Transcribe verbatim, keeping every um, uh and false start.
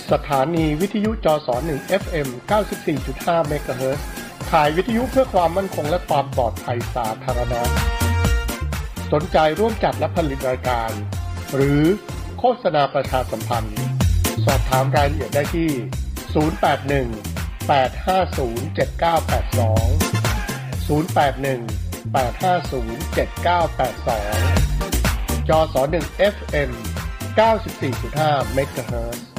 สถานีวิทยุจสหนึ่ง เอฟ เอ็ม เก้าสิบสี่จุดห้า เมกะเฮิรตซ์ข่ายวิทยุเพื่อความมั่นคงและความปลอดภัยสาธารณะสนใจร่วมจัดและผลิตรายการหรือโฆษณาประชาสัมพันธ์สอบถามรายละเอียดได้ที่ศูนย์ แปด หนึ่ง แปด ห้า ศูนย์ เจ็ด เก้า แปด สองศูนย์ แปด หนึ่ง แปด ห้า ศูนย์ เจ็ด เก้า แปด สองจสหนึ่ง เอฟ เอ็ม เก้าสิบสี่จุดห้า เมกะเฮิรตซ์